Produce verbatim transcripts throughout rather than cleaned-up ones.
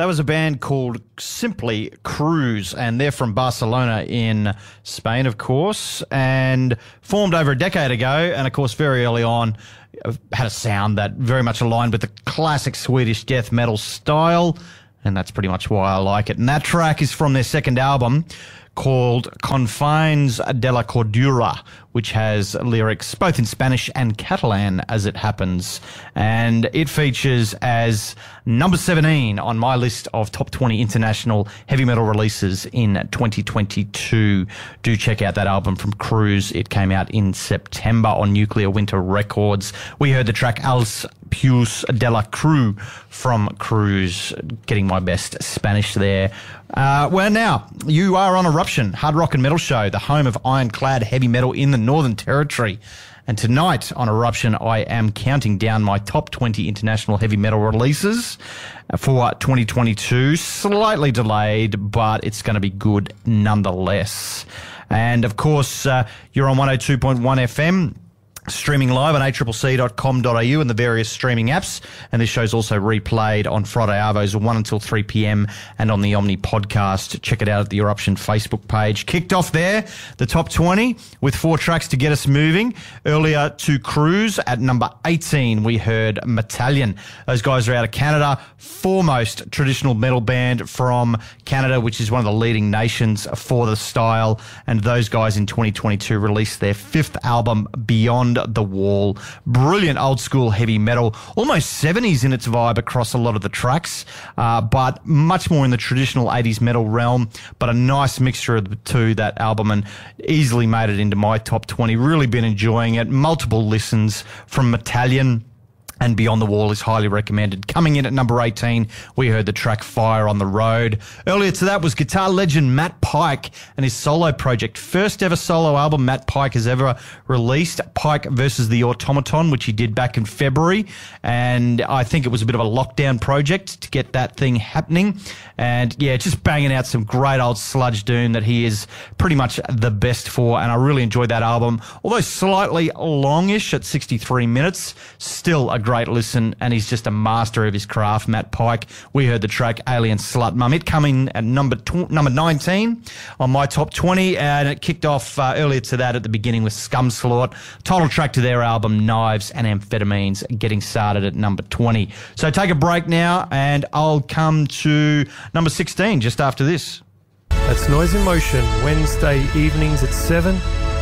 That was a band called simply Cruz, and they're from Barcelona in Spain, of course, and formed over a decade ago, and of course very early on had a sound that very much aligned with the classic Swedish death metal style, and that's pretty much why I like it. And that track is from their second album called Confines de la Cordura, which has lyrics both in Spanish and Catalan, as it happens. And it features as number seventeen on my list of top twenty international heavy metal releases in twenty twenty-two. Do check out that album from Cruz. It came out in September on Nuclear Winter Records. We heard the track Als Pius de la Cruz from Cruz, getting my best Spanish there. Uh, well, now, you are on Eruption, hard rock and metal show, the home of ironclad heavy metal in the Northern Territory. And tonight on Eruption, I am counting down my top twenty international heavy metal releases for twenty twenty-two. Slightly delayed, but it's going to be good nonetheless. And, of course, uh, you're on one oh two point one F M. Streaming live on a c c c dot com dot a u and the various streaming apps. And this show's also replayed on Friday Arvos one until three p.m. and on the Omni podcast. Check it out at the Eruption Facebook page. Kicked off there, the top twenty, with four tracks to get us moving. Earlier to Cruz at number eighteen, we heard Metallion. Those guys are out of Canada, foremost traditional metal band from Canada, which is one of the leading nations for the style. And those guys in twenty twenty-two released their fifth album, Beyond the Wall. Brilliant old school heavy metal, almost seventies in its vibe across a lot of the tracks, uh, but much more in the traditional eighties metal realm, but a nice mixture of the two, that album, and easily made it into my top twenty. Really been enjoying it. Multiple listens from Metallion. And Beyond the Wall is highly recommended. Coming in at number eighteen, we heard the track Fire on the Road. Earlier to that was guitar legend Matt Pike and his solo project. First ever solo album Matt Pike has ever released, Pike versus the Automaton, which he did back in February. And I think it was a bit of a lockdown project to get that thing happening. And yeah, just banging out some great old sludge doom that he is pretty much the best for. And I really enjoyed that album. Although slightly longish at sixty-three minutes, still a great Great listen, and he's just a master of his craft, Matt Pike. We heard the track Alien Slut Mum. It coming at number tw- number nineteen on my top twenty, and it kicked off uh, earlier to that at the beginning with Scumslort, title track to their album Knives and Amphetamines, getting started at number twenty. So take a break now, and I'll come to number sixteen just after this. That's Noise in Motion, Wednesday evenings at seven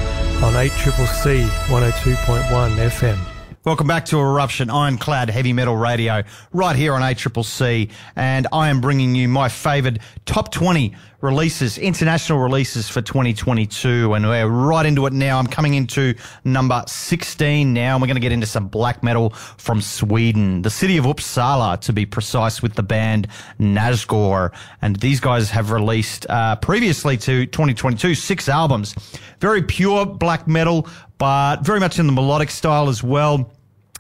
on eight C C C one oh two point one F M. Welcome back to Eruption, Ironclad Heavy Metal Radio, right here on A C C C, and I am bringing you my favoured top twenty releases, international releases for twenty twenty-two, and we're right into it now. I'm coming into number sixteen now, and we're going to get into some black metal from Sweden, the city of Uppsala, to be precise, with the band Nazgor. And these guys have released, uh, previously to twenty twenty-two, six albums. Very pure black metal, but very much in the melodic style as well.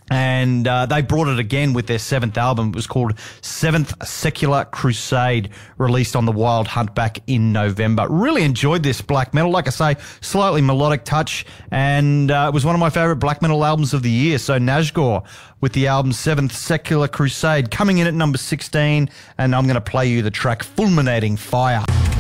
And uh, they brought it again with their seventh album. It was called Seventh Secular Crusade, released on the Wild Hunt back in November. Really enjoyed this black metal. Like I say, slightly melodic touch, and uh, it was one of my favourite black metal albums of the year. So Nazgor with the album Seventh Secular Crusade, coming in at number sixteen, and I'm going to play you the track Fulminating Fire.